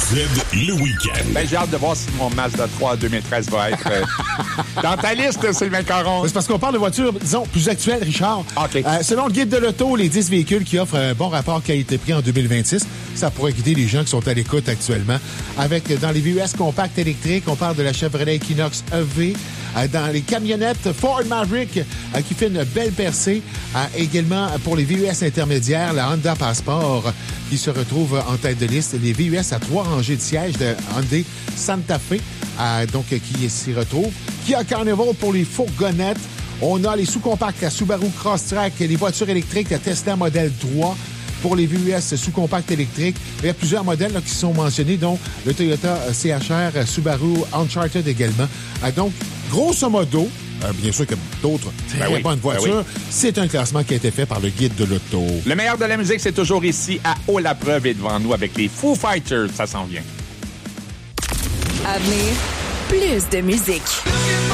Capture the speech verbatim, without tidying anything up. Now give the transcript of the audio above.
Z, le week-end. Ben, j'ai hâte de voir si mon Mazda trois deux mille treize va être euh, dans ta liste, Sylvain Caron. C'est parce qu'on parle de voitures, disons, plus actuelles, Richard. OK. Euh, selon le guide de l'auto, les dix véhicules qui offrent un bon rapport qualité-prix en deux mille vingt-six, ça pourrait guider les gens qui sont à l'écoute actuellement. Avec, dans les V U S compacts électriques, on parle de la Chevrolet Equinox E V. Euh, dans les camionnettes, Ford Maverick, euh, qui fait une belle percée. Euh, également, pour les V U S intermédiaires, la Honda Passport, qui se retrouve en tête de liste. Les V U S à trois rangées de sièges de Hyundai Santa Fe, euh, donc, euh, qui s'y retrouvent. Kia Carnival pour les fourgonnettes. On a les sous-compacts, la Subaru Crosstrek, les voitures électriques, la Tesla Model trois. Pour les V U S sous-compacts électriques, il y a plusieurs modèles là, qui sont mentionnés, dont le Toyota C H R, Subaru Uncharted également. Euh, donc, grosso modo, euh, bien sûr que d'autres très ben oui, bonnes voitures, ben oui. C'est un classement qui a été fait par le guide de l'auto. Le meilleur de la musique, c'est toujours ici, à Haut la Preuve, et devant nous avec les Foo Fighters. Ça s'en vient. À venir, plus de musique.